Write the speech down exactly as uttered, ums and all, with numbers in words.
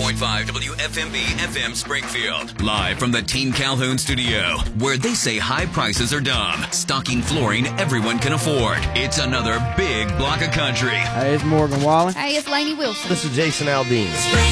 point five W F M B F M Springfield. Live from the Team Calhoun studio, where they say high prices are dumb, stocking flooring everyone can afford. It's another big block of country. Hey, it's Morgan Wallen. Hey, it's Lainey Wilson. This is Jason Aldean.